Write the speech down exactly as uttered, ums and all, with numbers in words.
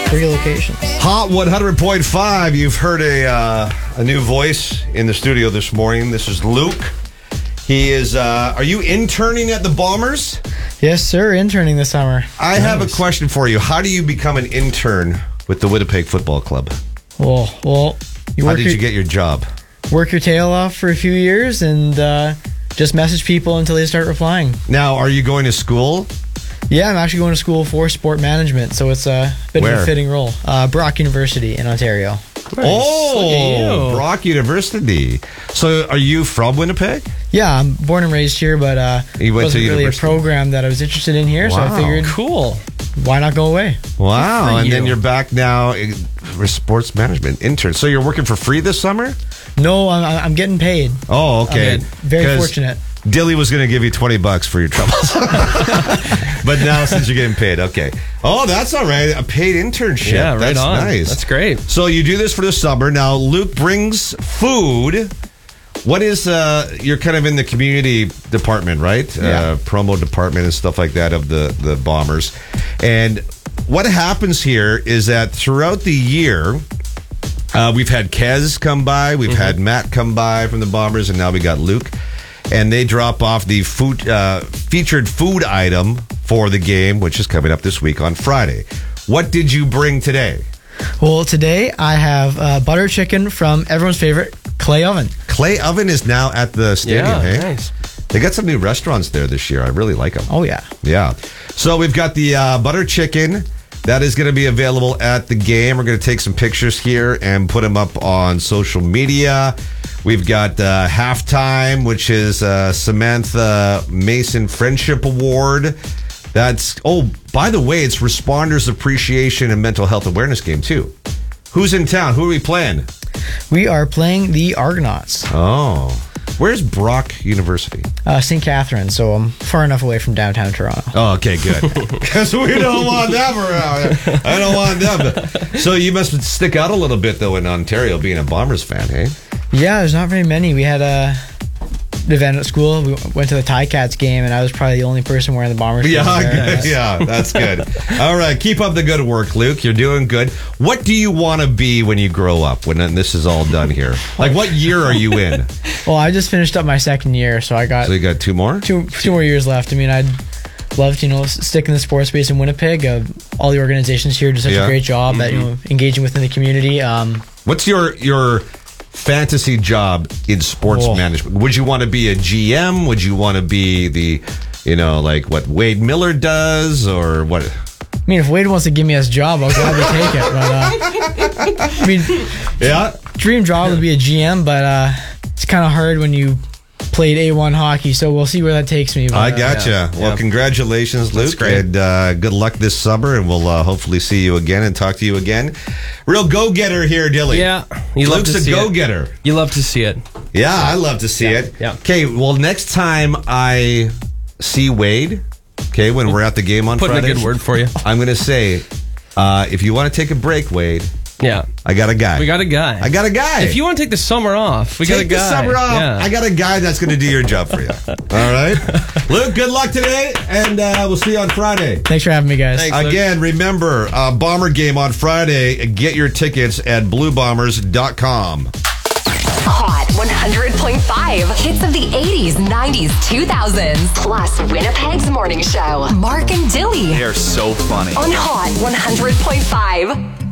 three locations. Hot one hundred point five. You've heard a uh, a new voice in the studio this morning. This is Luke. He is, uh, are you interning at the Bombers? Yes, sir. Interning this summer. I nice. have a question for you. How do you become an intern with the Winnipeg Football Club? Well, well, you How did your, you get your job? Work your tail off for a few years and uh, just message people until they start replying. Now, are you going to school? Yeah, I'm actually going to school for sport management, so it's a bit Where? of a fitting role. Uh, Brock University in Ontario. Nice. Oh, Brock University. So are you from Winnipeg? Yeah, I'm born and raised here, but uh, you went wasn't to really university? a program that I was interested in here, Wow. so I figured, cool. why not go away? Wow, and you. then you're back now for sports management intern. So you're working for free this summer? No, I'm, I'm getting paid. Oh, okay. I'm very fortunate. Dilly was going to give you twenty bucks for your troubles. But now since you're getting paid, okay. Oh, that's all right. A paid internship. Yeah, right that's on. Nice. That's great. So you do this for the summer. Now, Luke brings food. What is, uh, you're kind of in the community department, right? Yeah. Uh, promo department and stuff like that of the, the Bombers. And what happens here is that throughout the year, uh, we've had Kez come by, we've mm-hmm. had Matt come by from the Bombers, and now we got Luke. And they drop off the food uh, featured food item for the game, which is coming up this week on Friday. What did you bring today? Well, today I have uh, butter chicken from everyone's favorite, Clay Oven. Clay Oven is now at the stadium, yeah, hey? Nice. They got some new restaurants there this year. I really like them. Oh, yeah. Yeah. So we've got the uh, butter chicken. That is going to be available at the game. We're going to take some pictures here and put them up on social media. We've got uh, Halftime, which is uh, Samantha Mason Friendship Award. That's, oh, by the way, it's Responders Appreciation and Mental Health Awareness game, too. Who's in town? Who are we playing? We are playing the Argonauts. Oh. Where's Brock University? Uh, Saint Catharines, so I'm far enough away from downtown Toronto. Oh, okay, good. Because we don't want them around. I don't want them. So you must stick out a little bit, though, in Ontario, being a Bombers fan, hey? Yeah, there's not very many. We had a event at school. We went to the Ticats game, and I was probably the only person wearing the Bombers shirt. Yeah, there. yeah, that's good. All right, keep up the good work, Luke. You're doing good. What do you want to be when you grow up, when this is all done here? Like, what year are you in? Well, I just finished up my second year, so I got... So you got two more? Two, two more years left. I mean, I'd love to, you know, stick in the sports space in Winnipeg. Uh, all the organizations here do such Yeah. a great job mm-hmm. at, you know, engaging within the community. Um, What's your... your fantasy job in sports oh. management? Would you want to be a G M? Would you want to be the, you know, like what Wade Miller does, or what? I mean, if Wade wants to give me his job, I'll gladly take it. But uh, I mean, yeah, dream job would be a G M, but uh, it's kind of hard when you played A one hockey. So we'll see where that takes me. But, I gotcha. Uh, yeah. Well, yeah. congratulations, Luke, and uh, good luck this summer. And we'll uh, hopefully see you again and talk to you again. Real go-getter here, Dilly. Yeah, you Luke's love to a see go-getter. It. You love to see it. Yeah, I love to see yeah. it. Yeah. Okay. Well, next time I see Wade, okay, when we're at the game on Put Friday, in a good word for you. I'm going to say, uh, if you want to take a break, Wade. Yeah. I got a guy. We got a guy. I got a guy. If you want to take the summer off, we take got a guy. the summer off. Yeah. I got a guy that's going to do your job for you. All right? Luke, good luck today, and uh, we'll see you on Friday. Thanks for having me, guys. Thanks, Again, remember, uh, Bomber game on Friday. Get your tickets at blue bombers dot com. Hot one hundred point five. Hits of the eighties, nineties, two thousands. Plus Winnipeg's morning show. Mark and Dilly. They're so funny. On Hot one hundred point five.